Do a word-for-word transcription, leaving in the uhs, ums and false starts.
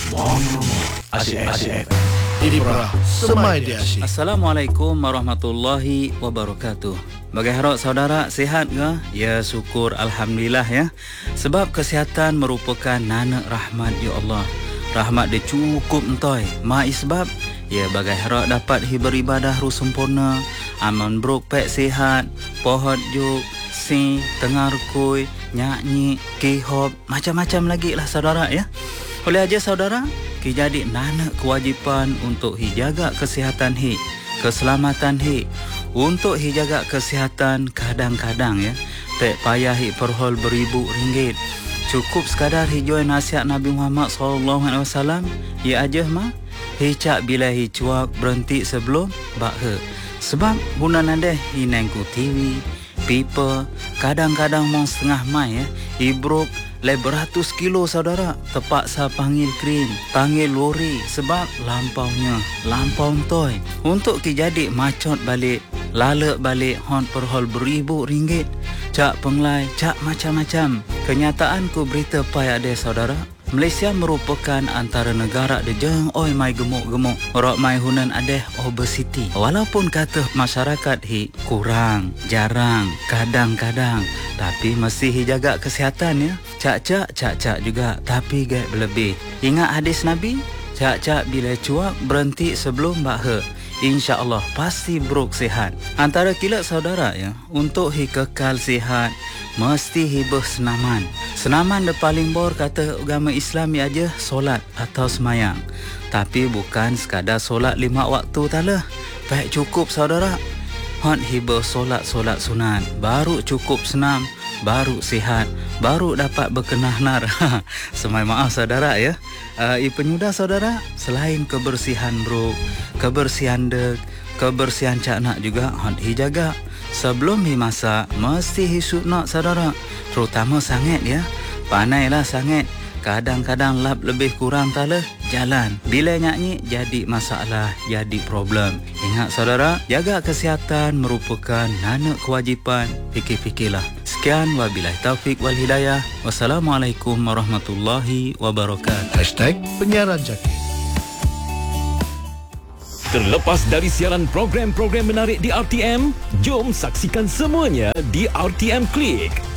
Asyik-asyik Ibra Semai dia asyik. Assalamualaikum warahmatullahi wabarakatuh. Bagaimana saudara, sihat ke? Ya, syukur alhamdulillah ya. Sebab kesihatan merupakan nana rahmat ya Allah. Rahmat dia cukup entoi. Ma isbab ya bagaimana dapat beribadah ru sempurna, aman brok pek sihat, pohon juk si tengah rukui, nyanyi, kihop, macam-macam lagi lah saudara ya. Oleh aja saudara, ki jadi nana kewajipan untuk hi jaga kesihatan hi, keselamatan hi. Untuk hi jaga kesihatan kadang-kadang ya, tak payah hi perhol beribu ringgit. Cukup sekadar hi join nasihat Nabi Muhammad sallallahu alaihi wasallam, ya aja mah hi cak bila hi cuak berhenti sebelum bakhe. Sebab guna nande hi nengku T V, pipa, kadang-kadang mau setengah mai ya, hi brok le beratus kilo saudara, terpaksa panggil krim, panggil lori sebab lampaunya, lampau toy. Untuk ki jadi macot balik, lalek balik hon perhol beribu ringgit, cak penglai, cak macam-macam. Kenyataan ku berita payah deh saudara, Malaysia merupakan antara negara dejeng oi mai gemuk-gemuk, orang mai hunan adeh obesity. Walaupun kata masyarakat hi kurang, jarang, kadang-kadang, tapi mesti hi jaga kesihatan ya. Cak-cak, cak-cak juga, tapi gak berlebih. Ingat hadis Nabi? Cak-cak bila cuak berhenti sebelum bakhe, insya-Allah pasti brok sihat. Antara kilat saudara ya, untuk hi kekal sihat, mesti hibah senaman. Senaman de paling bor kata agama Islam aja solat atau semayang. Tapi bukan sekadar solat lima waktu talah. Baik cukup saudara. Hon hibah solat-solat sunat, baru cukup senam, baru sihat, baru dapat berkenah nar. Semai maaf saudara ya. Uh, I penyudah saudara, selain kebersihan bro, kebersihan dek, kebersihan cak nak juga hon hi jaga. Sebelum hi masak, mesti hi sunat saudara. Terutama sangat ya. Panailah sangat. Kadang-kadang lap lebih kurang talah jalan. Bila nyanyi jadi masalah, jadi problem. Ingat saudara, jaga kesihatan merupakan nana kewajipan. Fikir-fikirlah. Sekian wabillahi taufik wal hidayah. Wassalamualaikum warahmatullahi wabarakatuh. Hashtag penyiaran jaki. Terlepas dari siaran program-program menarik di R T M, jom saksikan semuanya di R T M Klik.